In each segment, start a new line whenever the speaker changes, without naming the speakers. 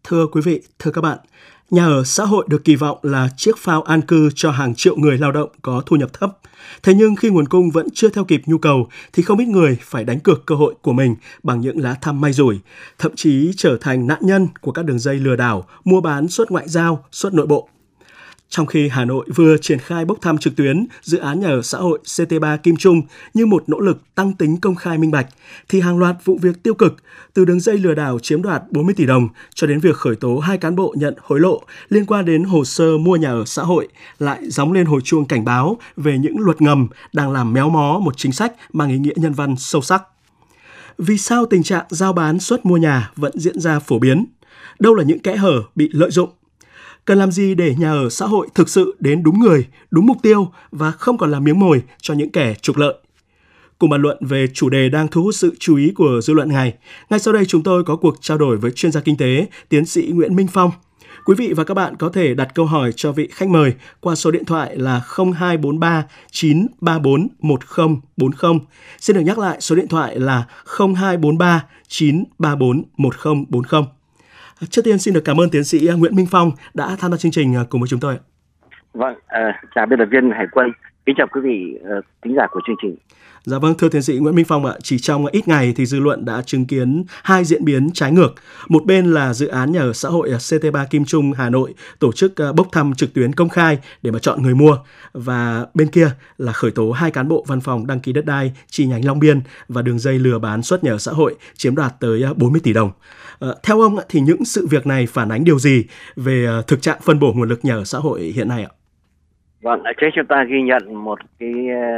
Thưa quý vị, thưa các bạn, nhà ở xã hội được kỳ vọng là chiếc phao an cư cho hàng triệu người lao động có thu nhập thấp. Thế nhưng khi nguồn cung vẫn chưa theo kịp nhu cầu thì không ít người phải đánh cược cơ hội của mình bằng những lá thăm may rủi, thậm chí trở thành nạn nhân của các đường dây lừa đảo, mua bán xuất ngoại giao, xuất nội bộ. Trong khi Hà Nội vừa triển khai bốc thăm trực tuyến dự án nhà ở xã hội CT3 Kim Trung như một nỗ lực tăng tính công khai minh bạch, thì hàng loạt vụ việc tiêu cực từ đường dây lừa đảo chiếm đoạt 40 tỷ đồng cho đến việc khởi tố 2 cán bộ nhận hối lộ liên quan đến hồ sơ mua nhà ở xã hội lại gióng lên hồi chuông cảnh báo về những luật ngầm đang làm méo mó một chính sách mang ý nghĩa nhân văn sâu sắc. Vì sao tình trạng giao bán suất mua nhà vẫn diễn ra phổ biến? Đâu là những kẽ hở bị lợi dụng? Cần làm gì để nhà ở xã hội thực sự đến đúng người, đúng mục tiêu và không còn là miếng mồi cho những kẻ trục lợi? Cùng bàn luận về chủ đề đang thu hút sự chú ý của dư luận ngày. Ngay sau đây chúng tôi có cuộc trao đổi với chuyên gia kinh tế, tiến sĩ Nguyễn Minh Phong. Quý vị và các bạn có thể đặt câu hỏi cho vị khách mời qua số điện thoại là 0243 934 1040. Xin được nhắc lại số điện thoại là 0243 934 1040. Trước tiên xin được cảm ơn tiến sĩ Nguyễn Minh Phong đã tham gia chương trình cùng với chúng tôi.
Vâng, chào biên tập viên Hải Quân, kính chào quý vị thính giả của chương trình.
Dạ vâng, thưa tiến sĩ Nguyễn Minh Phong ạ, chỉ trong ít ngày thì dư luận đã chứng kiến hai diễn biến trái ngược. Một bên là dự án nhà ở xã hội CT3 Kim Trung Hà Nội tổ chức bốc thăm trực tuyến công khai để mà chọn người mua, và bên kia là khởi tố 2 cán bộ văn phòng đăng ký đất đai chi nhánh Long Biên và đường dây lừa bán suất nhà ở xã hội chiếm đoạt tới 40 tỷ đồng. Theo ông thì những sự việc này phản ánh điều gì về thực trạng phân bổ nguồn lực nhà ở xã hội hiện nay ạ?
Vâng, ở trên chúng ta ghi nhận một cái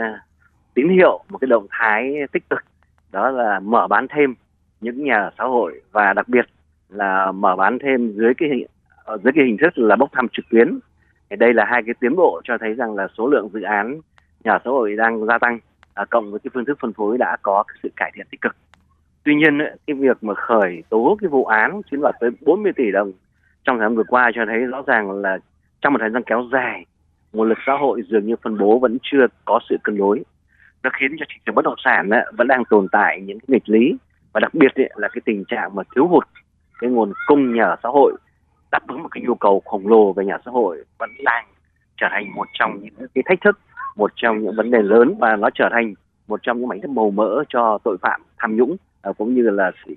tín hiệu, một cái động thái tích cực, đó là mở bán thêm những nhà ở xã hội, và đặc biệt là mở bán thêm dưới cái hình thức là bốc thăm trực tuyến. Thì đây là hai cái tiến bộ cho thấy rằng là số lượng dự án nhà ở xã hội đang gia tăng, cộng với cái phương thức phân phối đã có cái sự cải thiện tích cực. Tuy nhiên cái việc mà khởi tố cái vụ án chiếm đoạt tới 40 tỷ đồng trong thời gian vừa qua cho thấy rõ ràng là trong một thời gian kéo dài, nguồn lực xã hội dường như phân bố vẫn chưa có sự cân đối. Nó khiến cho thị trường bất động sản vẫn đang tồn tại những cái nghịch lý, và đặc biệt là cái tình trạng mà thiếu hụt cái nguồn cung nhà ở xã hội đáp ứng một cái nhu cầu khổng lồ về nhà ở xã hội vẫn đang trở thành một trong những cái thách thức, một trong những vấn đề lớn, và nó trở thành một trong những mảnh đất màu mỡ cho tội phạm tham nhũng, cũng như là sự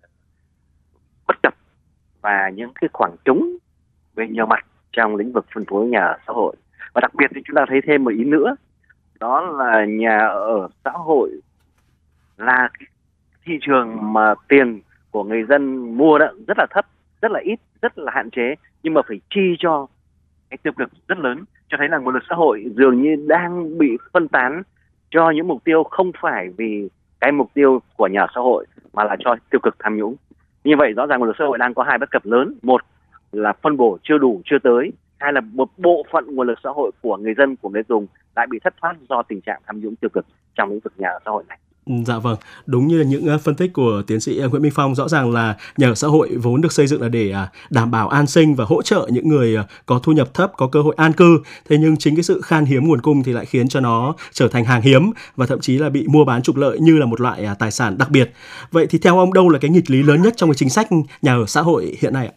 bất cập và những cái khoảng trống về nhiều mặt trong lĩnh vực phân phối nhà ở xã hội. Và đặc biệt thì chúng ta thấy thêm một ý nữa, đó là nhà ở xã hội là cái thị trường mà tiền của người dân mua đó rất là thấp, rất là ít, rất là hạn chế, nhưng mà phải chi cho cái tiêu cực rất lớn, cho thấy là nguồn lực xã hội dường như đang bị phân tán cho những mục tiêu không phải vì cái mục tiêu của nhà ở xã hội mà là cho tiêu cực tham nhũng. Như vậy rõ ràng nguồn lực xã hội đang có hai bất cập lớn: một là phân bổ chưa đủ, chưa tới; hai là một bộ phận nguồn lực xã hội của người dân, của người dùng lại bị thất thoát do tình trạng tham nhũng tiêu cực trong lĩnh vực nhà ở xã hội này.
Dạ vâng, đúng như những phân tích của tiến sĩ Nguyễn Minh Phong, rõ ràng là nhà ở xã hội vốn được xây dựng là để đảm bảo an sinh và hỗ trợ những người có thu nhập thấp có cơ hội an cư. Thế nhưng chính cái sự khan hiếm nguồn cung thì lại khiến cho nó trở thành hàng hiếm và thậm chí là bị mua bán trục lợi như là một loại tài sản đặc biệt. Vậy thì theo ông, đâu là cái nghịch lý lớn nhất trong cái chính sách nhà ở xã hội hiện nay ạ?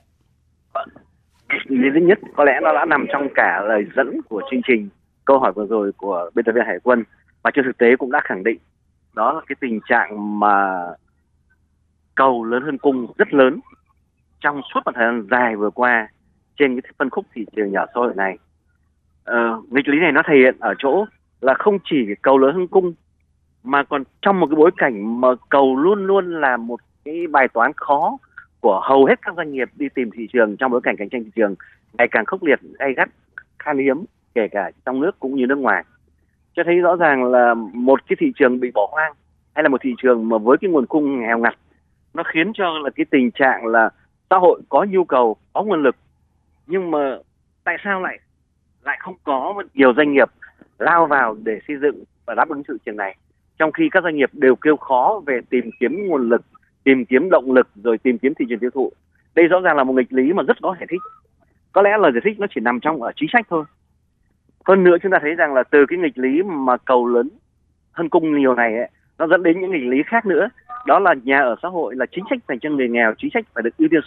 Nghịch lý nhất có lẽ nó đã nằm trong cả lời dẫn của chương trình, câu hỏi vừa rồi của biên tập viên Hải Quân, và trên thực tế cũng đã khẳng định. Đó là cái tình trạng mà cầu lớn hơn cung rất lớn trong suốt một thời gian dài vừa qua trên cái phân khúc thị trường nhà ở xã hội này. Nghịch lý này nó thể hiện ở chỗ là không chỉ cầu lớn hơn cung, mà còn trong một cái bối cảnh mà cầu luôn luôn là một cái bài toán khó của hầu hết các doanh nghiệp đi tìm thị trường trong bối cảnh cạnh tranh thị trường ngày càng khốc liệt, gay gắt, khan hiếm, kể cả trong nước cũng như nước ngoài. Cho thấy rõ ràng là một cái thị trường bị bỏ hoang, hay là một thị trường mà với cái nguồn cung nghèo ngặt, nó khiến cho là cái tình trạng là xã hội có nhu cầu, có nguồn lực, nhưng mà tại sao lại không có nhiều doanh nghiệp lao vào để xây dựng và đáp ứng thị trường này, trong khi các doanh nghiệp đều kêu khó về tìm kiếm nguồn lực, tìm kiếm động lực, rồi tìm kiếm thị trường tiêu thụ. Đây rõ ràng là một nghịch lý mà rất có giải thích. Có lẽ lời giải thích nó chỉ nằm trong ở chính sách thôi. Hơn nữa chúng ta thấy rằng là từ cái nghịch lý mà cầu lớn hơn cung nhiều này nó dẫn đến những nghịch lý khác nữa. Đó là nhà ở xã hội là chính sách dành cho người nghèo, chính sách phải được ưu tiên